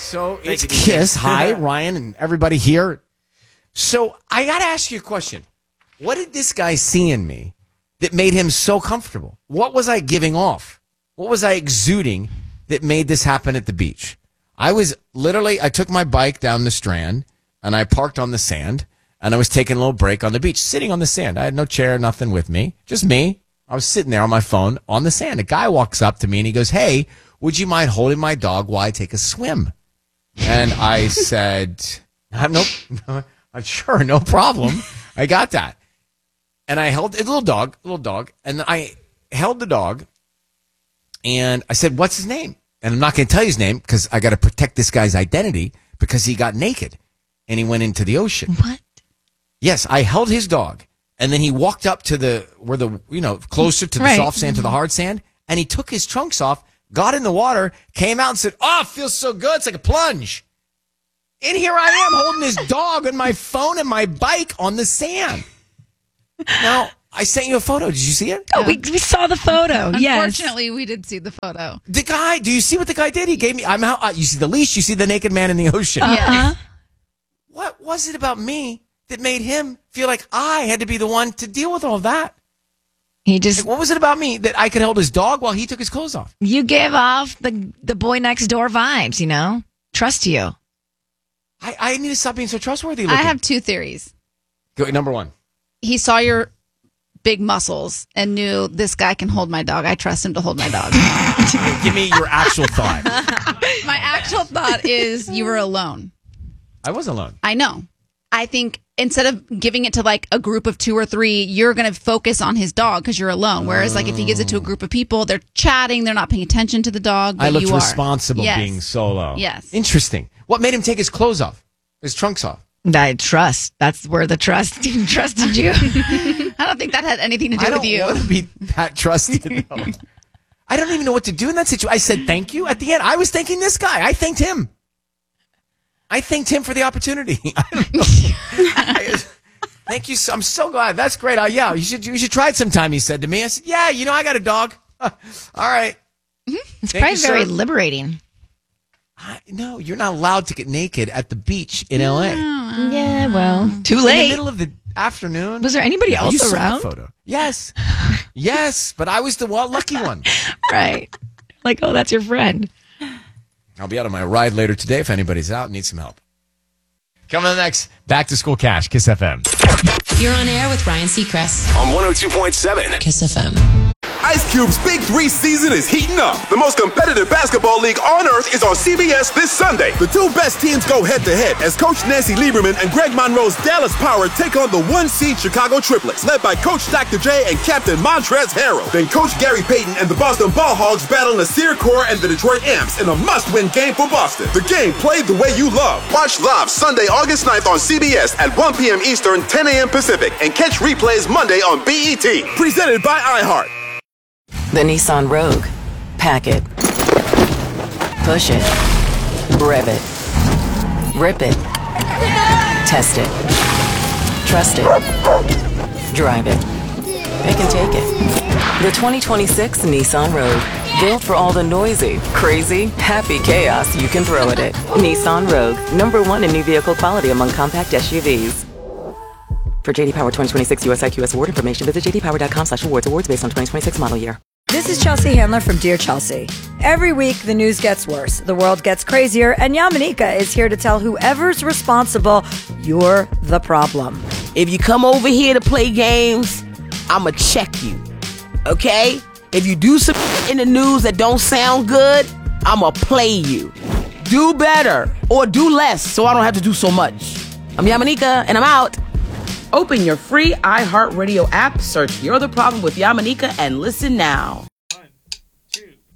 So it's Kiss. Hi, Ryan and everybody here. So I got to ask you a question. What did this guy see in me that made him so comfortable? What was I giving off? What was I exuding that made this happen at the beach? I took my bike down the Strand and I parked on the sand and I was taking a little break on the beach, sitting on the sand. I had no chair, nothing with me, just me. I was sitting there on my phone on the sand. A guy walks up to me and he goes, "Hey, would you mind holding my dog while I take a swim?" And I said, sure, no problem. I got that. And I held a little dog, and I held the dog, and I said, "What's his name?" And I'm not going to tell you his name because I got to protect this guy's identity because he got naked and he went into the ocean. What? Yes, I held his dog, and then he walked up to closer to the soft sand, to the hard sand, and he took his trunks off, got in the water, came out and said, "Oh, it feels so good. It's like a plunge." And here I am holding his dog and my phone and my bike on the sand. Now, I sent you a photo. Did you see it? Oh, we saw the photo. Yes. Unfortunately, we did see the photo. The guy, do you see what the guy did? He gave me, you see the leash, you see the naked man in the ocean. Uh-huh. What was it about me that made him feel like I had to be the one to deal with all of that? What was it about me that I could hold his dog while he took his clothes off? You give off the boy next door vibes, Trust you. I need to stop being so trustworthy I looking. have two theories. Go, number one. He saw your big muscles and knew this guy can hold my dog. I trust him to hold my dog. Give me your actual thought. My actual thought is you were alone. I was alone. I know. I think instead of giving it to like a group of 2 or 3, you're going to focus on his dog because you're alone. Whereas like if he gives it to a group of people, they're chatting, they're not paying attention to the dog. But I looked you responsible Yes. being solo. Yes. Interesting. What made him take his clothes off? His trunks off? I trust. That's where the trust trusted you. I don't think that had anything to do with you. I don't want to be that trusted. though. I don't even know what to do in that situation. I said thank you. At the end, I was thanking this guy. I thanked him. I thanked him for the opportunity. I don't know. Thank you. I'm so glad. That's great. Yeah, you should try it sometime, he said to me. I said, yeah, I got a dog. All right. It's probably very liberating. No, you're not allowed to get naked at the beach in L.A. Yeah, well, too late. In the middle of the afternoon. Was there anybody else you around? Saw the photo. Yes. Yes, but I was the lucky one. Right. Like, oh, that's your friend. I'll be out on my ride later today if anybody's out and needs some help. Coming up next, Back to School Cash, Kiss FM. You're on air with Ryan Seacrest On 102.7. Kiss FM. Ice Cube's Big 3 season is heating up. The most competitive basketball league on earth is on CBS this Sunday. The 2 best teams go head-to-head as Coach Nancy Lieberman and Greg Monroe's Dallas Power take on the 1-seed Chicago Triplets, led by Coach Dr. J and Captain Montrezl Harrell. Then Coach Gary Payton and the Boston Ball Hogs battle Nasir Kaur and the Detroit Imps in a must-win game for Boston. The game played the way you love. Watch live Sunday, August 9th on CBS at 1 p.m. Eastern, 10 a.m. Pacific, and catch replays Monday on BET. Presented by iHeart. The Nissan Rogue. Pack it. Push it. Rev it. Rip it. Test it. Trust it. Drive it. It can take it. The 2026 Nissan Rogue. Built for all the noisy, crazy, happy chaos you can throw at it. Nissan Rogue. #1 in new vehicle quality among compact SUVs. For JD Power 2026 US IQS award information, visit jdpower.com/awards. Awards based on 2026 model year. This is Chelsea Handler from Dear Chelsea. Every week, the news gets worse, the world gets crazier, and Yamanika is here to tell whoever's responsible, you're the problem. If you come over here to play games, I'ma check you, okay? If you do some in the news that don't sound good, I'ma play you. Do better, or do less, so I don't have to do so much. I'm Yamanika, and I'm out. Open your free iHeartRadio app, search You're the Problem with Yamanika, and listen now.